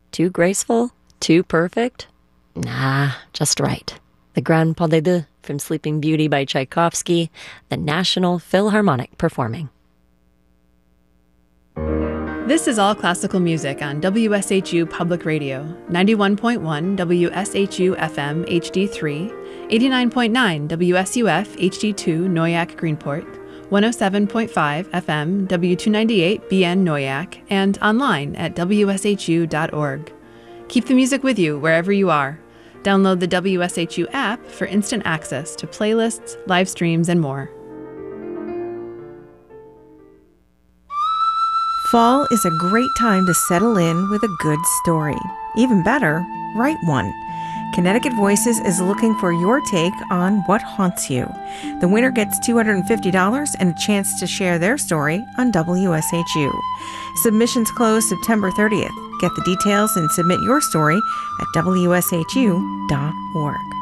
Too graceful? Too perfect? Nah, just right. The Grand Pas de Deux from Sleeping Beauty by Tchaikovsky, the National Philharmonic performing. This is All Classical Music on WSHU Public Radio, 91.1 WSHU FM HD3, 89.9 WSUF HD2 Noyak Greenport, 107.5 FM W298 BN Noyak, and online at wshu.org. Keep the music with you wherever you are. Download the WSHU app for instant access to playlists, live streams, and more. Fall is a great time to settle in with a good story. Even better, write one. Connecticut Voices is looking for your take on what haunts you. The winner gets $250 and a chance to share their story on WSHU. Submissions close September 30th. Get the details and submit your story at wshu.org.